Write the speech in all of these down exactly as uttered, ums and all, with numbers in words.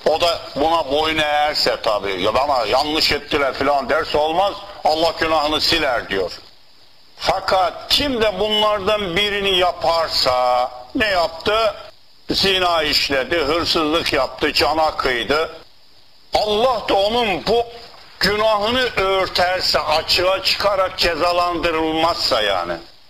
O da buna boyun eğerse tabii, ya bana yanlış ettiler filan derse olmaz, Allah günahını siler diyor. Fakat kim de bunlardan birini yaparsa, ne yaptı? Zina işledi, hırsızlık yaptı, cana kıydı. Allah da onun bu günahını örterse, açığa çıkarak cezalandırılmazsa yani,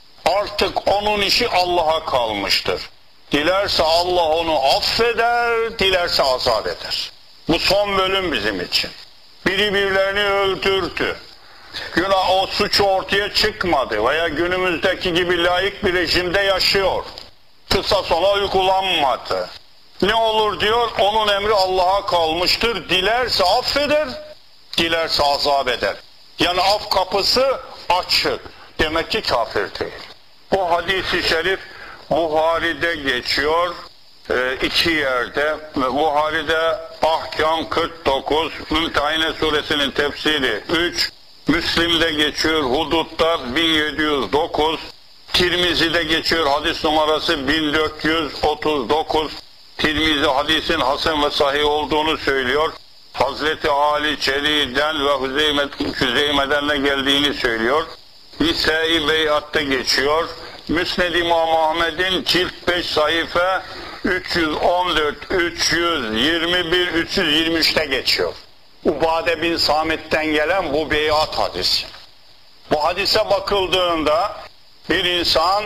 artık onun işi Allah'a kalmıştır. Dilerse Allah onu affeder, dilerse azap eder. Bu son bölüm bizim için. Biri birilerini öldürdü. Günah, o suç ortaya çıkmadı veya günümüzdeki gibi layık bir rejimde yaşıyor. Kısas ona uygulanmadı. Ne olur diyor, onun emri Allah'a kalmıştır. Dilerse affeder, dilerse azap eder. Yani af kapısı açık. Demek ki kafir değil. Bu hadis-i şerif Buhari'de geçiyor. E, iki yerde. Buhari'de Ahkam kırk dokuz, Mümtehine suresinin tefsiri üç, Müslim'de geçiyor Hudut'ta bin yedi yüz dokuz, Tirmizi'de geçiyor hadis numarası bin dört yüz otuz dokuz. Tirmizi hadisin hasen ve sahih olduğunu söylüyor. Hazreti Ali Çeli'den ve Hüzeyme'den de geldiğini söylüyor. Nisa-i Beyat'ta geçiyor. Müsned İmam Ahmed'in cilt beş sayfa üç yüz on dört, üç yüz yirmi bir, üç yüz yirmi üçte geçiyor. Ubade bin Samet'ten gelen bu beyat hadisi. Bu hadise bakıldığında bir insan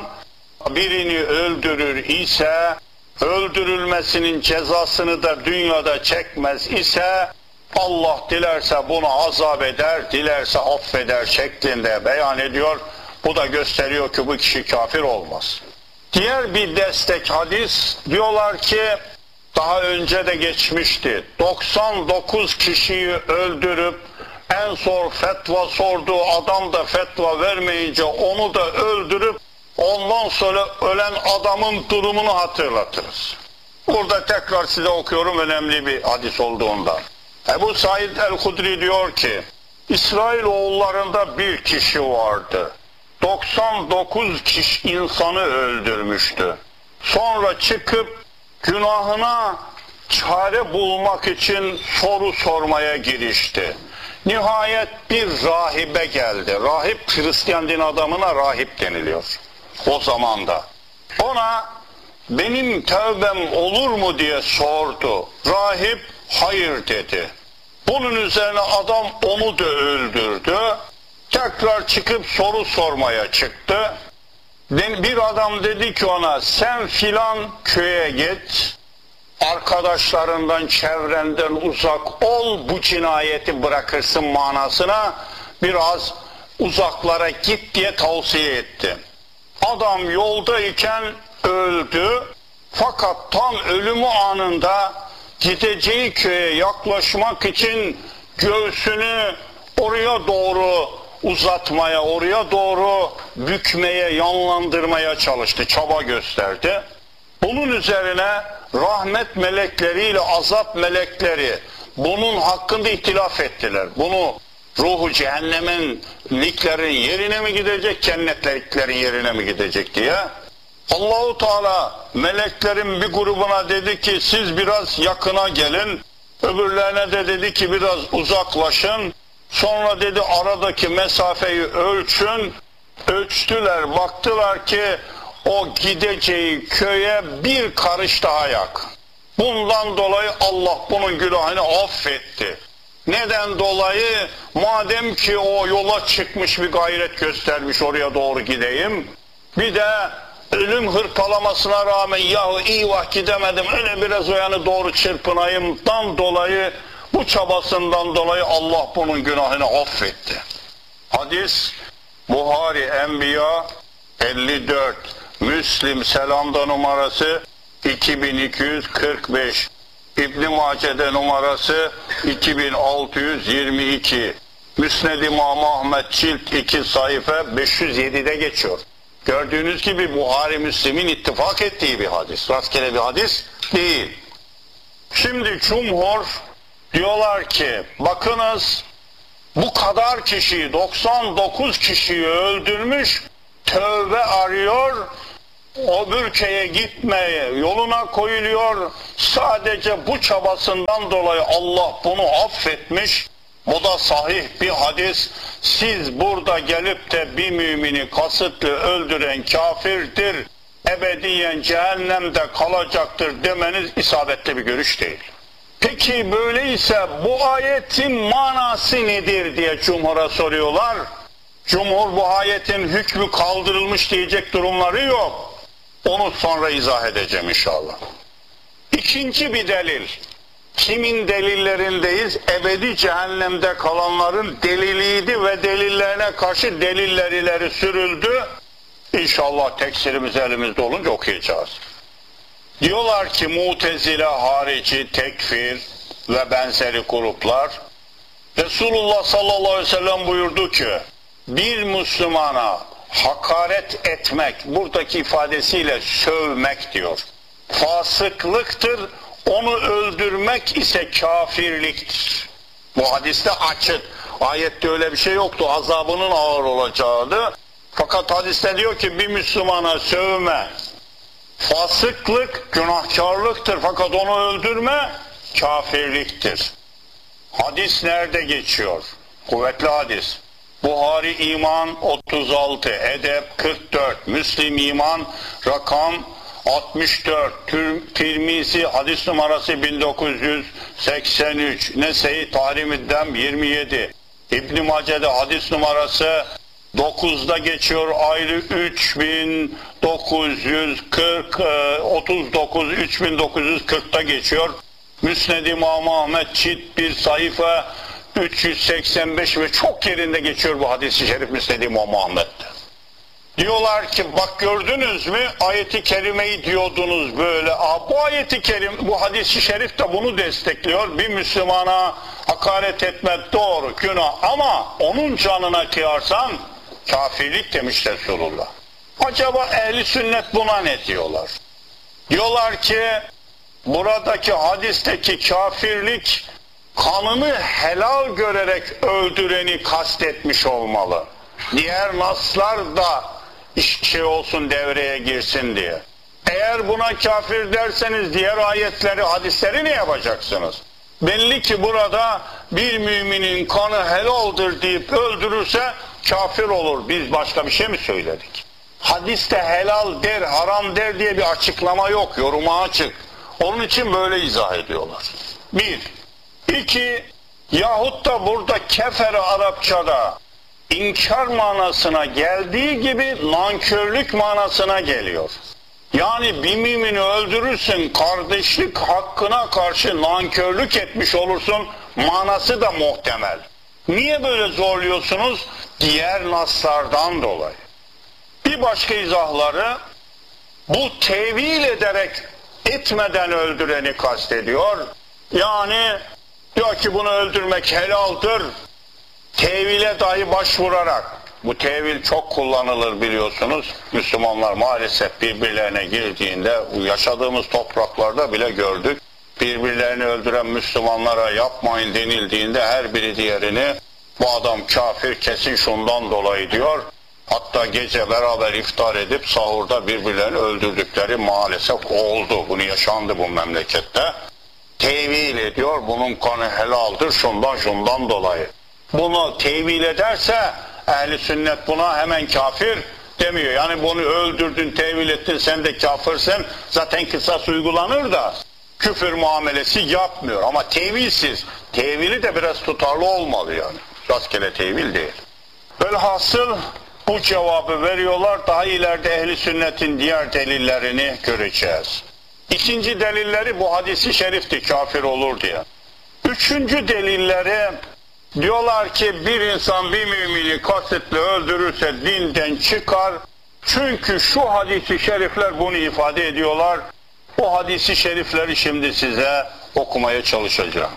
birini öldürür ise, öldürülmesinin cezasını da dünyada çekmez ise, Allah dilerse bunu azap eder, dilerse affeder şeklinde beyan ediyor. Bu da gösteriyor ki bu kişi kafir olmaz. Diğer bir destek hadis, diyorlar ki daha önce de geçmişti. doksan dokuz kişiyi öldürüp en son fetva sorduğu adam da fetva vermeyince onu da öldürüp ondan sonra ölen adamın durumunu hatırlatırız. Burada tekrar size okuyorum, önemli bir hadis olduğundan. Ebu Said el-Hudri diyor ki, İsrailoğullarında bir kişi vardı. doksan dokuz kişi insanı öldürmüştü. Sonra çıkıp günahına çare bulmak için soru sormaya girişti. Nihayet bir rahibe geldi. Rahip, Hristiyan din adamına rahip deniliyor o zamanda. Ona benim tövbem olur mu diye sordu. Rahip hayır dedi. Bunun üzerine adam onu da öldürdü. Tekrar çıkıp soru sormaya çıktı. Bir adam dedi ki ona, sen filan köye git, arkadaşlarından, çevrenden uzak ol, bu cinayeti bırakırsın manasına biraz uzaklara git diye tavsiye etti. Adam yoldayken öldü, fakat tam ölümü anında gideceği köye yaklaşmak için göğsünü oraya doğru uzatmaya, oraya doğru bükmeye, yanlandırmaya çalıştı, çaba gösterdi. Bunun üzerine rahmet melekleriyle azap melekleri bunun hakkında ihtilaf ettiler. Bunu ruhu cehennemin liklerin yerine mi gidecek, cennetliklerin yerine mi gidecek diye. Allahu Teala meleklerin bir grubuna dedi ki siz biraz yakına gelin, öbürlerine de dedi ki biraz uzaklaşın. Sonra dedi aradaki mesafeyi ölçün. Ölçtüler, baktılar ki o gideceği köye bir karış daha yakın. Bundan dolayı Allah bunun günahını affetti. Neden dolayı? Madem ki o yola çıkmış, bir gayret göstermiş oraya doğru gideyim. Bir de ölüm hırpalamasına rağmen yahu iyi vah gidemedim, öyle biraz o yana doğru çırpınayımdan dolayı, bu çabasından dolayı Allah bunun günahını affetti. Hadis Buhari Enbiya elli dört, Müslim Selam'da numarası iki bin iki yüz kırk beş, İbn-i Mace'de numarası iki bin altı yüz yirmi iki, Müsned İmam Ahmed cilt iki sayfa beş yüz yedi'de geçiyor. Gördüğünüz gibi Buhari Müslim'in ittifak ettiği bir hadis. Rastgele bir hadis değil. Şimdi cumhur diyorlar ki bakınız, bu kadar kişiyi, doksan dokuz kişiyi öldürmüş, tövbe arıyor, o ülkeye gitmeye yoluna koyuluyor. Sadece bu çabasından dolayı Allah bunu affetmiş. Bu da sahih bir hadis. Siz burada gelip de bir mümini kasıtlı öldüren kafirdir, ebediyen cehennemde kalacaktır demeniz isabetli bir görüş değil. Peki böyleyse bu ayetin manası nedir diye cumhura soruyorlar. Cumhur bu ayetin hükmü kaldırılmış diyecek durumları yok. Onu sonra izah edeceğim inşallah. İkinci bir delil. Kimin delillerindeyiz? Ebedi cehennemde kalanların deliliydi ve delillerine karşı deliller ileri sürüldü. İnşallah teksirimiz elimizde olunca okuyacağız. Diyorlar ki Mutezile, harici, tekfir ve benzeri gruplar, Resulullah sallallahu aleyhi ve sellem buyurdu ki, bir Müslümana hakaret etmek, buradaki ifadesiyle sövmek diyor, fasıklıktır, onu öldürmek ise kafirliktir. Bu hadiste açık. Ayette öyle bir şey yoktu. Azabının ağır olacağını. Fakat hadiste diyor ki bir Müslümana sövme, fasıklık, günahkarlıktır. Fakat onu öldürme, kafirliktir. Hadis nerede geçiyor? Kuvvetli hadis. Buhari İman otuz altı, Edep kırk dört, Müslim İman rakam altmış dört, Tirmizi hadis numarası bin dokuz yüz seksen üç, Nese'yi Tahrim-i-Dem yirmi yedi, İbn-i Mace'de hadis numarası dokuzda geçiyor, ayrı üç bin dokuz yüz kırk, otuz dokuz, üç bin dokuz yüz kırkta geçiyor. Müsned-i İmam Ahmed çift bir sayfa üç yüz seksen beş ve çok yerinde geçiyor bu hadis-i şerif Müsned-i İmam Ahmed'de. Diyorlar ki bak gördünüz mü ayeti kerimeyi diyordunuz böyle. Aa, bu ayeti kerim, bu hadis-i şerif de bunu destekliyor. Bir Müslümana hakaret etmek doğru, günah ama onun canına kıyarsan kafirlik demiş Resulullah. Acaba ehli sünnet buna ne diyorlar? Diyorlar ki buradaki hadisteki kafirlik kanını helal görerek öldüreni kastetmiş olmalı. Diğer naslar da şey olsun, devreye girsin diye. Eğer buna kafir derseniz diğer ayetleri, hadisleri ne yapacaksınız? Belli ki burada bir müminin kanı helaldir deyip öldürürse kafir olur. Biz başka bir şey mi söyledik? Hadiste helal der, haram der diye bir açıklama yok, yoruma açık. Onun için böyle izah ediyorlar. Bir. İki, yahut da burada kefer Arapçada İnkar manasına geldiği gibi nankörlük manasına geliyor. Yani bir mümini öldürürsün, kardeşlik hakkına karşı nankörlük etmiş olursun manası da muhtemel. Niye böyle zorluyorsunuz? Diğer naslardan dolayı. Bir başka izahları bu tevil ederek etmeden öldüreni kastediyor. Yani diyor ki bunu öldürmek helaldir. Tevile dahi başvurarak, bu tevil çok kullanılır biliyorsunuz. Müslümanlar maalesef birbirlerine girdiğinde, yaşadığımız topraklarda bile gördük. Birbirlerini öldüren Müslümanlara yapmayın denildiğinde her biri diğerini bu adam kafir kesin şundan dolayı diyor. Hatta gece beraber iftar edip sahurda birbirlerini öldürdükleri maalesef oldu. Bunu yaşandı bu memlekette. Tevil ediyor, bunun kanı helaldir şundan şundan dolayı. Bunu tevil ederse ehli sünnet buna hemen kafir demiyor. Yani bunu öldürdün, tevil ettin, sen de kafirsin. Zaten kısas uygulanır da küfür muamelesi yapmıyor. Ama tevilsiz, tevili de biraz tutarlı olmalı yani. Rastgele tevil değil. Velhasıl bu cevabı veriyorlar. Daha ileride ehli sünnetin diğer delillerini göreceğiz. İkinci delilleri bu hadisi şerifti, kafir olur diye. Üçüncü delilleri diyorlar ki bir insan bir mümini kasıtlı öldürürse dinden çıkar. Çünkü şu hadisi şerifler bunu ifade ediyorlar. O hadisi şerifleri şimdi size okumaya çalışacağım.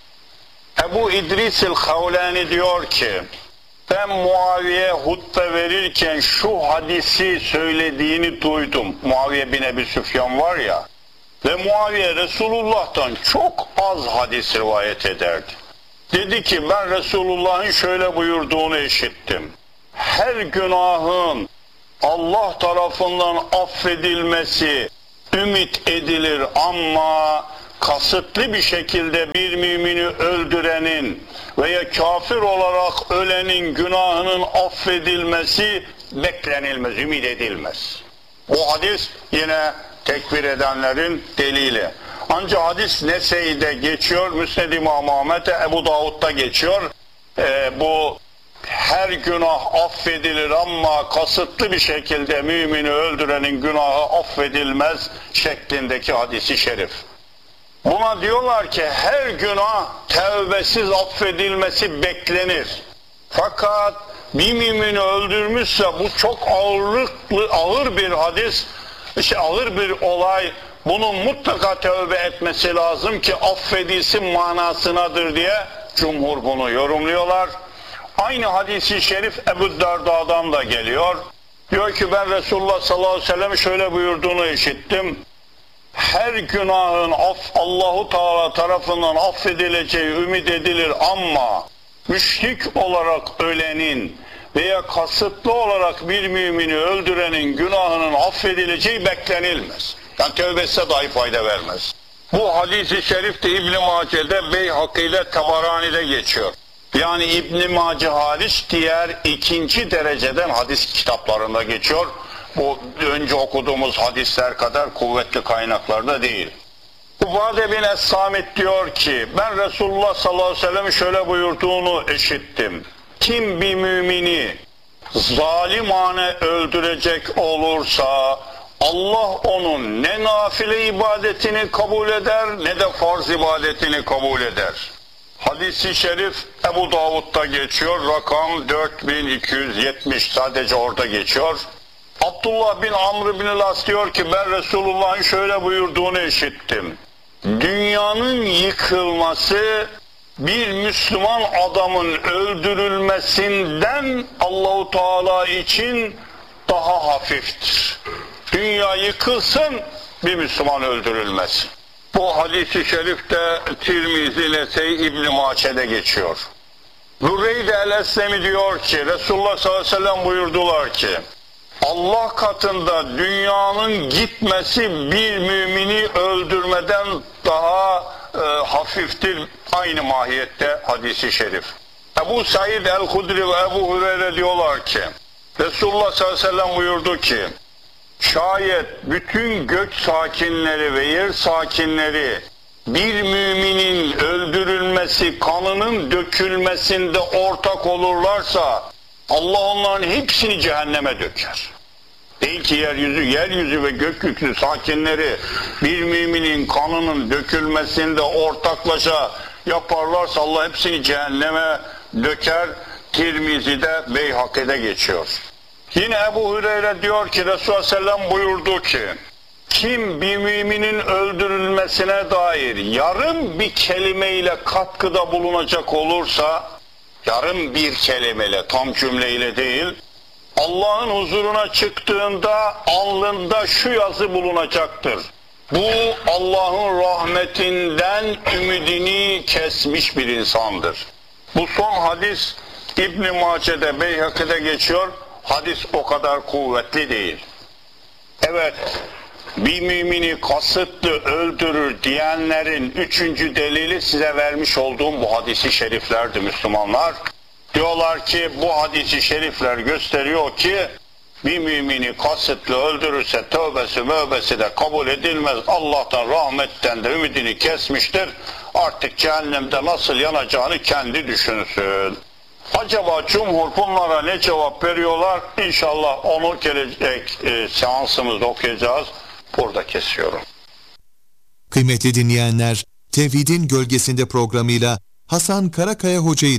Ebu İdris el-Havlani diyor ki ben Muaviye hutbe verirken şu hadisi söylediğini duydum. Muaviye bin Ebi Süfyan var ya, ve Muaviye Resulullah'tan çok az hadis rivayet ederdi. Dedi ki ben Resulullah'ın şöyle buyurduğunu işittim. Her günahın Allah tarafından affedilmesi ümit edilir ama kasıtlı bir şekilde bir mümini öldürenin veya kafir olarak ölenin günahının affedilmesi beklenilmez, ümit edilmez. Bu hadis yine tekfir edenlerin delili. Ancak hadis Nese'de geçiyor, Müsned İmam Ahmet'e, Ebu Davud'da geçiyor. Ee, bu her günah affedilir ama kasıtlı bir şekilde mümini öldürenin günahı affedilmez şeklindeki hadisi şerif. Buna diyorlar ki her günah tevbesiz affedilmesi beklenir. Fakat bir mümini öldürmüşse bu çok ağırlıklı, ağır bir hadis, işte ağır bir olay. Bunun mutlaka tövbe etmesi lazım ki affedilsin manasınadır diye cumhur bunu yorumluyorlar. Aynı hadisi şerif Ebu Derda'dan da geliyor. Diyor ki ben Resulullah sallallahu aleyhi ve sellem şöyle buyurduğunu işittim. Her günahın af, Allahu Teala tarafından affedileceği ümit edilir ama müşrik olarak ölenin veya kasıtlı olarak bir mümini öldürenin günahının affedileceği beklenilmez. Yani tövbesi dahi fayda vermez. Bu hadis-i şerif de İbn-i Mace'de, Beyhaki ile Tabarani'de geçiyor. Yani İbn-i Mace hariç diğer ikinci dereceden hadis kitaplarında geçiyor. Bu önce okuduğumuz hadisler kadar kuvvetli kaynaklarda değil. Ubade bin Es-Samit diyor ki ben Resulullah sallallahu aleyhi ve sellem'in şöyle buyurduğunu işittim. Kim bir mümini zalimane öldürecek olursa Allah onun ne nafile ibadetini kabul eder ne de farz ibadetini kabul eder. Hadis-i şerif Ebu Davud'da geçiyor. Rakam dört bin iki yüz yetmiş sadece orada geçiyor. Abdullah bin Amr bin As diyor ki ben Resulullah'ın şöyle buyurduğunu işittim. Dünyanın yıkılması bir Müslüman adamın öldürülmesinden Allahu Teala için daha hafiftir. Dünya yıkılsın, bir Müslüman öldürülmez. Bu hadis-i şerif de Tirmizi, Nesey, İbn-i Mace'de geçiyor. Züreyde el-Eslemi diyor ki Resulullah sallallahu aleyhi ve sellem buyurdular ki Allah katında dünyanın gitmesi bir mümini öldürmeden daha e, hafiftir. Aynı mahiyette hadisi şerif. Ebu Said el-Hudri ve Ebu Hureyre diyorlar ki Resulullah sallallahu aleyhi ve sellem buyurdu ki şayet bütün gök sakinleri ve yer sakinleri bir müminin öldürülmesi, kanının dökülmesinde ortak olurlarsa Allah onların hepsini cehenneme döker. Değil ki yeryüzü, yeryüzü ve gökyüzü sakinleri bir müminin kanının dökülmesinde ortaklaşa yaparlarsa Allah hepsini cehenneme döker. Tirmizi'de, Beyhaki'de geçiyor. Yine Ebu Hureyre diyor ki Resulullah sallallahu aleyhi ve sellem buyurdu ki kim bir müminin öldürülmesine dair yarım bir kelimeyle katkıda bulunacak olursa, yarım bir kelimeyle, tam cümleyle değil, Allah'ın huzuruna çıktığında alnında şu yazı bulunacaktır. Bu Allah'ın rahmetinden ümidini kesmiş bir insandır. Bu son hadis İbn-i Mace'de, Beyhaki'de geçiyor. Hadis o kadar kuvvetli değil. Evet, bir mümini kasıtlı öldürür diyenlerin üçüncü delili size vermiş olduğum bu hadisi şeriflerdi Müslümanlar. Diyorlar ki bu hadisi şerifler gösteriyor ki bir mümini kasıtlı öldürürse tövbesi mövbesi de kabul edilmez. Allah'tan rahmetten de ümidini kesmiştir. Artık cehennemde nasıl yanacağını kendi düşünsün. Acaba cumhur bunlara ne cevap veriyorlar? İnşallah onu gelecek e, seansımızda okuyacağız. Burada kesiyorum. Kıymetli dinleyenler, Tevhidin Gölgesinde programıyla Hasan Karakaya Hoca'yı